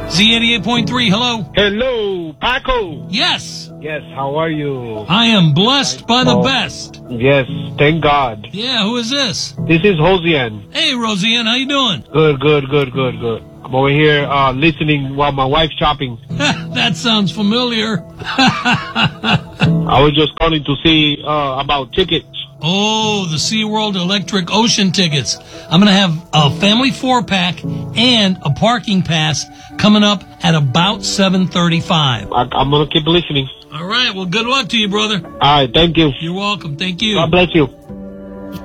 Z88.3, hello. Hello, Paco. Yes. Yes, how are you? I am blessed by the best. Yes, thank God. Yeah, who is this? This is Hosian. Hey, Roseanne, how you doing? Good. I'm over here listening while my wife's shopping. That sounds familiar. I was just calling to see about tickets. Oh, the SeaWorld Electric Ocean tickets. I'm going to have a family 4-pack and a parking pass coming up at about 7:35. I'm going to keep listening. All right, well, good luck to you, brother. All right, thank you. You're welcome. Thank you. God bless you.